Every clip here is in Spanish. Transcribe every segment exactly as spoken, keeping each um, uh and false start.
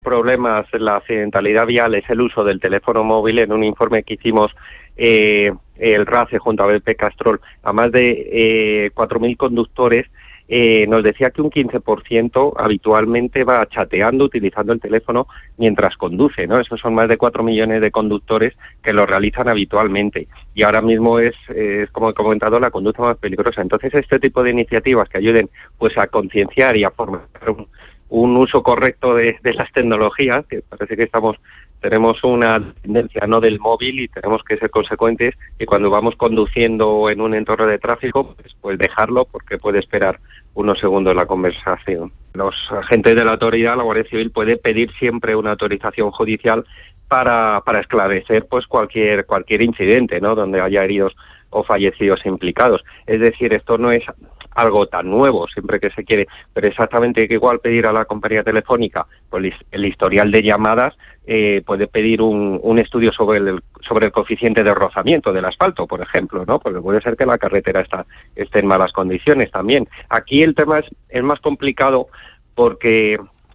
Problemas en la accidentalidad vial es el uso del teléfono móvil. En un informe que hicimos eh, el RACE junto a B P Castrol a más de eh, cuatro mil conductores, eh, nos decía que un quince por ciento habitualmente va chateando, utilizando el teléfono mientras conduce, ¿no? Esos son más de cuatro millones de conductores que lo realizan habitualmente, y ahora mismo es, es como he comentado, la conducta más peligrosa. Entonces, este tipo de iniciativas que ayuden pues a concienciar y a formar un un uso correcto de, de las tecnologías, que parece que estamos tenemos una tendencia no del móvil y tenemos que ser consecuentes, y cuando vamos conduciendo en un entorno de tráfico, pues, pues dejarlo, porque puede esperar unos segundos la conversación. Los agentes de la autoridad, la Guardia Civil, puede pedir siempre una autorización judicial para, para esclarecer pues cualquier cualquier incidente, ¿no?, donde haya heridos o fallecidos implicados. Es decir, esto no es algo tan nuevo, siempre que se quiere, pero exactamente que igual pedir a la compañía telefónica pues el historial de llamadas, eh, puede pedir un, un estudio sobre el sobre el coeficiente de rozamiento del asfalto, por ejemplo, ¿no? Porque puede ser que la carretera está esté en malas condiciones también. Aquí el tema es, es más complicado porque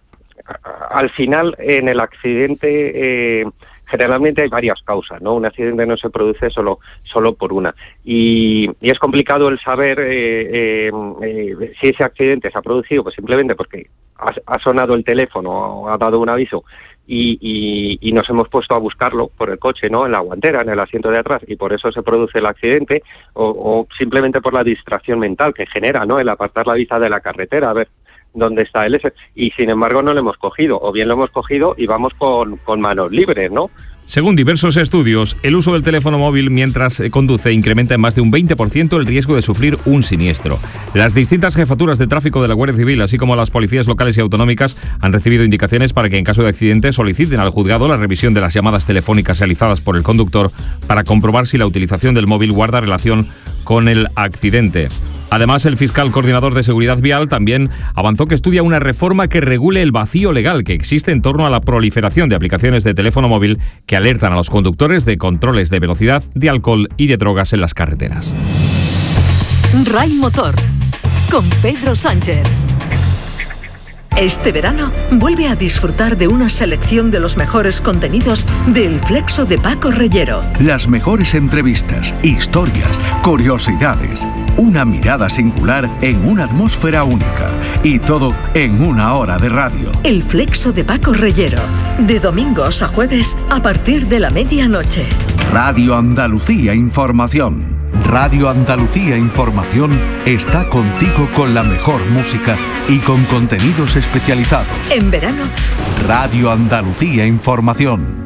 al final en el accidente eh, generalmente hay varias causas, ¿no? Un accidente no se produce solo solo por una. Y, y es complicado el saber eh, eh, eh, si ese accidente se ha producido pues simplemente porque ha, ha sonado el teléfono o ha dado un aviso y, y, y nos hemos puesto a buscarlo por el coche, ¿no?, en la guantera, en el asiento de atrás, y por eso se produce el accidente, o, o simplemente por la distracción mental que genera, ¿no?, el apartar la vista de la carretera, a ver dónde está el ese, y sin embargo no lo hemos cogido, o bien lo hemos cogido y vamos con, con manos libres, ¿no? Según diversos estudios, el uso del teléfono móvil mientras conduce incrementa en más de un veinte por ciento el riesgo de sufrir un siniestro. Las distintas jefaturas de tráfico de la Guardia Civil, así como las policías locales y autonómicas, han recibido indicaciones para que en caso de accidente soliciten al juzgado la revisión de las llamadas telefónicas realizadas por el conductor para comprobar si la utilización del móvil guarda relación con el accidente. Además, el fiscal coordinador de seguridad vial también avanzó que estudia una reforma que regule el vacío legal que existe en torno a la proliferación de aplicaciones de teléfono móvil que alertan a los conductores de controles de velocidad, de alcohol y de drogas en las carreteras. RAI Motor, con Pedro Sánchez. Este verano vuelve a disfrutar de una selección de los mejores contenidos del Flexo de Paco Reyero. Las mejores entrevistas, historias, curiosidades, una mirada singular en una atmósfera única, y todo en una hora de radio. El Flexo de Paco Reyero, de domingos a jueves a partir de la medianoche. Radio Andalucía Información. Radio Andalucía Información está contigo con la mejor música y con contenidos especializados. En verano, Radio Andalucía Información.